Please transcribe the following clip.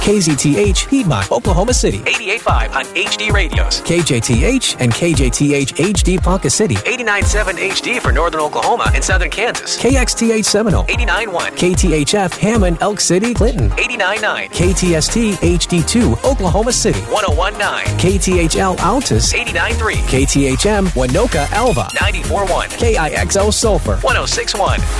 KZTH Piedmont, Oklahoma City. 88.5 on HD radios. KJTH and KJTH HD Ponca City. 89.7 HD for Northern Oklahoma and Southern Kansas. KXTH Seminole. 89.1. KTHF Hammond, Elk City, Clinton. 89.9. KTST HD2 Oklahoma City. 101.9. KTHL Altus. 89.3. KTHM Winoka Alva. 94.1. KIXO Sulphur. 106.1.